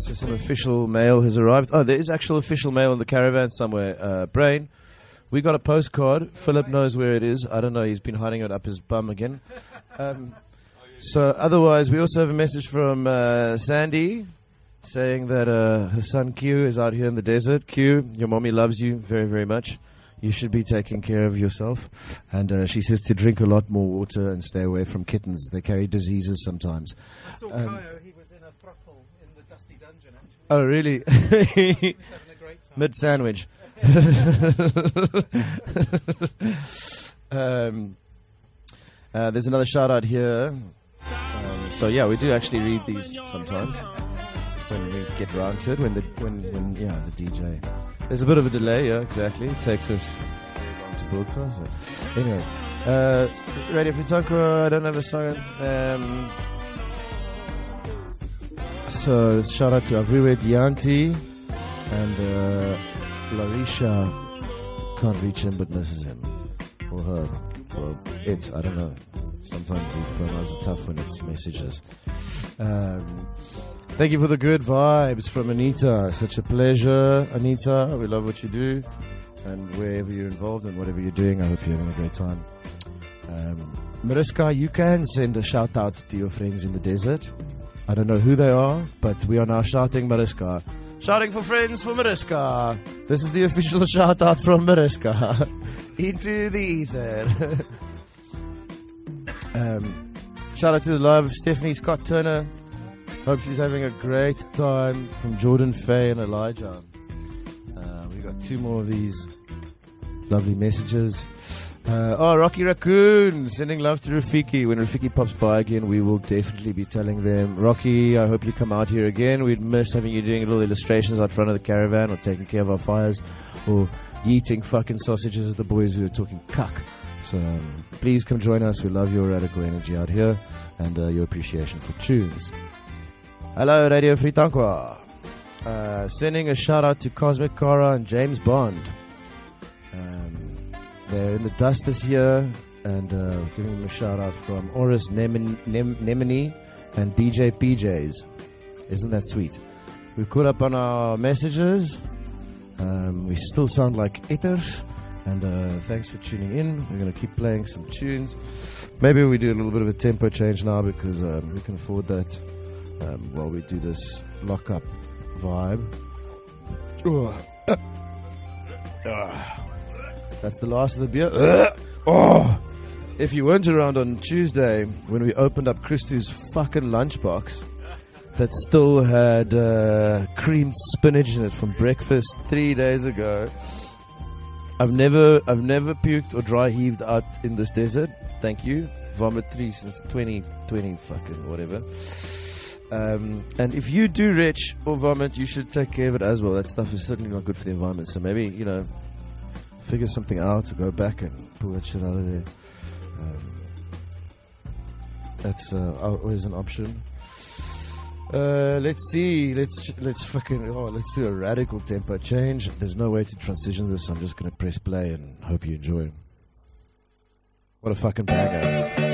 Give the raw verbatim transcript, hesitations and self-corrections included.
So some official mail has arrived. Oh, there is actual official mail in the caravan somewhere. Uh, Brain, we got a postcard. Philip knows where it is. I don't know. He's been hiding it up his bum again. Um, so otherwise, we also have a message from uh, Sandy saying that uh, her son Q is out here in the desert. Q, your mommy loves you very, very much. You should be taking care of yourself. And uh, she says to drink a lot more water and stay away from kittens. They carry diseases sometimes. I saw Um, Kyo, he was in a thruple in the dusty dungeon, actually. Oh, really? He was having a great time. Mid-sandwich. um, uh, there's another shout-out here. Um, so, yeah, we do actually read these sometimes when we get round to it, when the, when, when yeah, the D J... There's a bit of a delay, yeah, exactly. It takes us on to broadcast. So. Anyway, uh, Radio Free Tankwa, I don't have a song. Um, so, shout out to Aviwe Dianti and uh, Larisha. Can't reach him but misses him. Or her. Or it, I don't know. Sometimes these pronouns are tough when it's messages. Um, thank you for the good vibes from Anita. Such a pleasure, Anita. We love what you do. And wherever you're involved and whatever you're doing, I hope you're having a great time. Um, Mariska, you can send a shout out to your friends in the desert. I don't know who they are, but we are now shouting Mariska. Shouting for friends for Mariska. This is the official shout out from Mariska. Into the ether. um, shout out to the love Stephanie Scott Turner. Hope she's having a great time. From Jordan Faye and Elijah. Uh, we got two more of these lovely messages. Uh, oh, Rocky Raccoon sending love to Rafiki. When Rafiki pops by again, we will definitely be telling them, Rocky, I hope you come out here again. We'd miss having you doing little illustrations out front of the caravan, or taking care of our fires, or eating fucking sausages with the boys who are talking cuck. So um, please come join us. We love your radical energy out here and uh, your appreciation for tunes. Hello, Radio Free Tankwa. Uh, sending a shout out to Cosmic Cara and James Bond. Um, they're in the dust this year, and uh, giving them a shout out from Oris Nemen- Nem- Nemini and D J P Js. Isn't that sweet? We've caught up on our messages. Um, we still sound like itters, and uh, thanks for tuning in. We're going to keep playing some tunes. Maybe we do a little bit of a tempo change now, because um, we can afford that um, while we do this lock-up vibe. Uh, uh, that's the last of the beer. Uh, oh! If you weren't around on Tuesday when we opened up Christu's fucking lunchbox that still had uh, creamed spinach in it from breakfast three days ago, I've never, I've never puked or dry heaved out in this desert. Thank you. Vomit three since twenty twenty, fucking whatever. Um, and if you do retch or vomit, you should take care of it as well. That stuff is certainly not good for the environment. So maybe, you know, figure something out, or go back and pull that shit out of there. Um, that's uh, always an option. Uh, let's see. Let's let's fucking oh, let's do a radical tempo change. There's no way to transition this. I'm just gonna press play and hope you enjoy. What a fucking banger!